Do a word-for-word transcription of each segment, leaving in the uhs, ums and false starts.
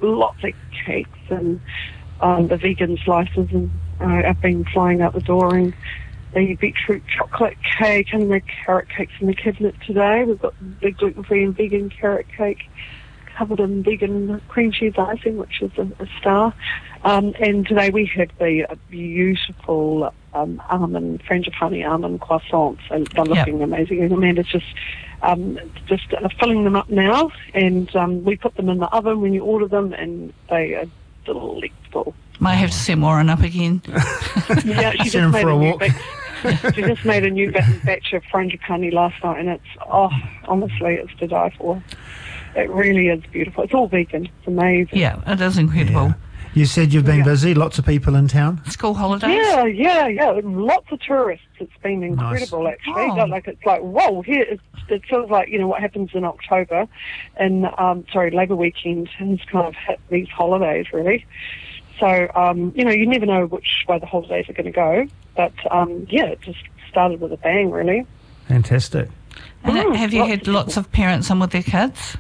lots of cakes and um, the vegan slices, and uh, I've been flying out the door, and the beetroot chocolate cake and the carrot cakes in the cabinet today. We've got the gluten-free and vegan carrot cake covered in vegan cream cheese icing, which is a, a star. Um, and today we had the uh, beautiful um, almond, frangipani almond croissants, and they're looking yep. amazing. And Amanda's just um, just uh, filling them up now, and um, we put them in the oven when you order them, and they are delightful. Might have to send Warren up again. Yeah, she just made a, a new batch. She just made a new batch of frangipani last night, and it's, oh, honestly, it's to die for. It really is beautiful. It's all vegan. It's amazing. Yeah, it is incredible. Yeah. You said you've been yeah. busy, lots of people in town? School holidays? Yeah, yeah, yeah. Lots of tourists. It's been incredible, nice. actually. Oh. Like, it's like, whoa, here, it's, it feels like, you know, what happens in October, and, um, sorry, Labour weekend has kind of hit these holidays, really. So, um, you know, you never know which way the holidays are going to go. But, um, yeah, it just started with a bang, really. Fantastic. And Mm, have you lots had lots of parents in with their kids?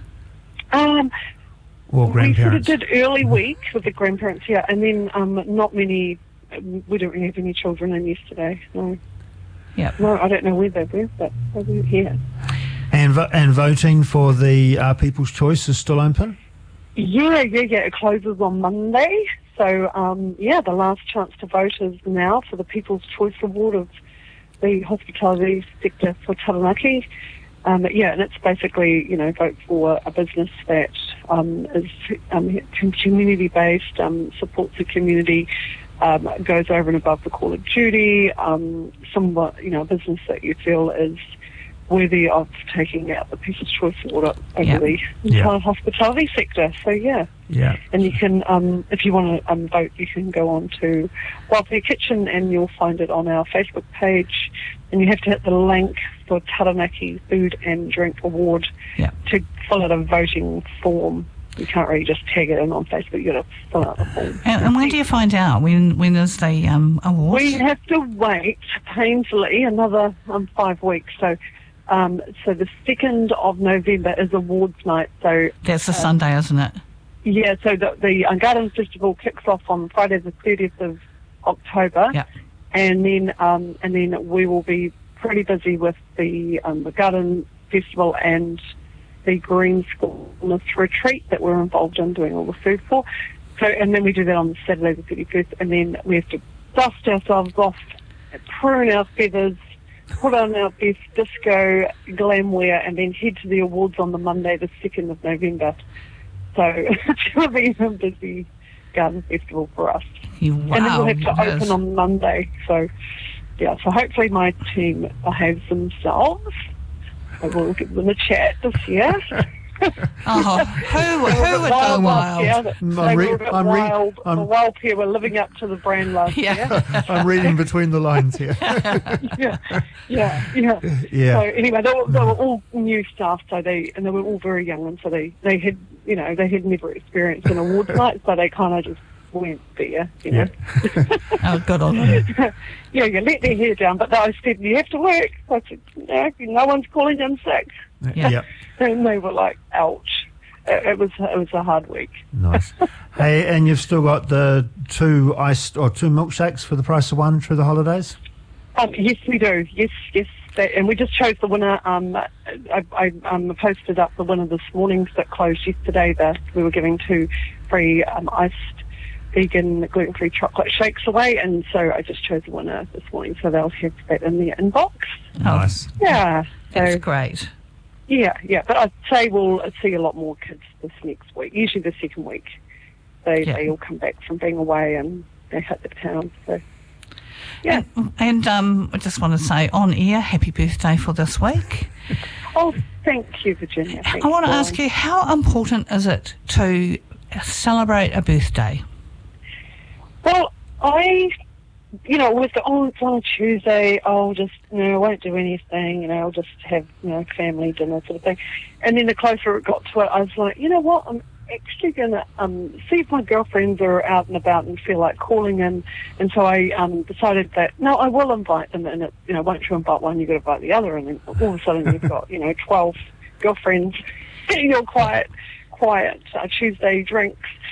Um, or grandparents? We sort of did early week with the grandparents, yeah, and then um, not many, we don't really have any children in yesterday, no. Yeah. No, I don't know where they were, but they were here. And, vo- and voting for the uh, People's Choice is still open? Yeah, yeah, yeah. It closes on Monday. So, um, yeah, the last chance to vote is now for the People's Choice Award of the hospitality sector for Taranaki. Um, yeah, and it's basically, you know, vote for a business that um, is um, community-based, um, supports the community, um, goes over and above the call of duty, um, somewhat, you know, a business that you feel is worthy of taking out the People's Choice Award over yep. the entire yep. hospitality sector. So, yeah. Yeah. And you can, um, if you want to um, vote, you can go on to Welfare Kitchen and you'll find it on our Facebook page. And you have to hit the link for Taranaki Food and Drink Award yep. to fill out a voting form. You can't really just tag it in on Facebook. You've got to fill out the form. And, and when do you find out? When when is the um, award? We have to wait painfully another um, five weeks. So, um, so the second of November is awards night. So that's a um, Sunday, isn't it? Yeah. So the, the uh, Garden Festival kicks off on Friday the thirtieth of October. Yeah. And then um, and then we will be pretty busy with the um, the Garden Festival and the Green Schoolness retreat that we're involved in doing all the food for. So, and then we do that on Saturday the thirty-first, and then we have to dust ourselves off, prune our feathers, put on our best disco glam wear, and then head to the awards on the Monday the second of November. So it's going to be a busy garden festival for us. Wow, and then we'll have to yes. open on Monday. So, yeah, so hopefully my team behaves themselves. I will give them a chat this year. Oh, who, who would go wild? Yeah, I'm they re- were a bit I'm re- wild. I'm- the wild pair were living up to the brand last Yeah. year. I'm reading between the lines here. yeah, yeah, yeah. Yeah. So anyway, they were, they were all new staff, so they and they were all very young, and so they, they had, you know, they had never experienced an awards night, so they kind of just went there, you know. Yeah. Oh, good on them. Yeah, you let their hair down, but I said, you have to work. I said, no, no one's calling in sick. Yeah. Yep. And they were like, ouch. It, it was it was a hard week. Nice. Hey, and you've still got the two iced or two milkshakes for the price of one through the holidays? Um, yes, we do. Yes, yes. That, and we just chose the winner. Um, I, I um, posted up the winner this morning that closed yesterday. That we were giving two free um, iced vegan gluten-free chocolate shakes away, and so I just chose the winner this morning, so they'll have that in their inbox. Nice. Yeah. That's So, great. yeah, yeah. But I'd say we'll see a lot more kids this next week. Usually the second week, they Yeah. they all come back from being away and they hit the town. So, yeah. And, and um, I just want to say on air, happy birthday for this week. Oh, thank you, Virginia. Thanks, I want to Lauren. ask you, how important is it to celebrate a birthday? Well, I, you know, always go, oh, it's on a Tuesday, I'll just, you know, I won't do anything, you know, I'll just have, you know, family dinner sort of thing. And then the closer it got to it, I was like, you know what, I'm actually going to um, see if my girlfriends are out and about and feel like calling in. And so I um, decided that, no, I will invite them. And, it, you know, once you invite one, you've got to invite the other. And then all of a sudden you've got, you know, twelve girlfriends in your quiet, quiet uh, Tuesday drinks.